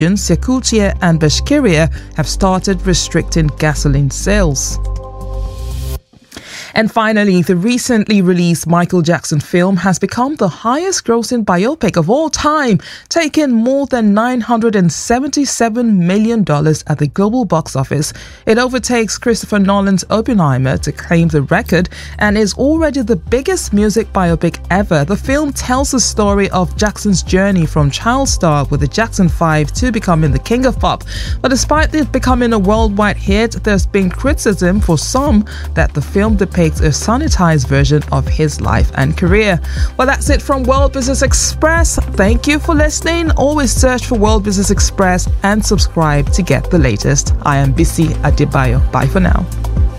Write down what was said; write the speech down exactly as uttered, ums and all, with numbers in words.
Yakutia and Bashkiria have started restricting gasoline sales. And finally, the recently released Michael Jackson film has become the highest grossing biopic of all time, taking more than nine hundred seventy-seven million dollars at the global box office. It overtakes Christopher Nolan's Oppenheimer to claim the record and is already the biggest music biopic ever. The film tells the story of Jackson's journey from child star with the Jackson five to becoming the king of pop. But despite it becoming a worldwide hit, there's been criticism for some that the film depicts a sanitized version of his life and career. Well, that's it from World Business Express. Thank you for listening. Always search for World Business Express and subscribe to get the latest. I am Bisi Adebayo. Bye for now.